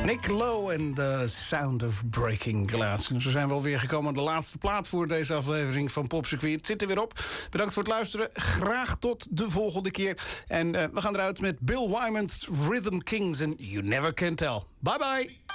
Nick Lowe en The Sound of Breaking Glass. En zo zijn we alweer gekomen aan de laatste plaat voor deze aflevering van Popcircuit. Het zit er weer op. Bedankt voor het luisteren. Graag tot de volgende keer. En we gaan eruit met Bill Wyman's Rhythm Kings en You Never Can Tell. Bye bye!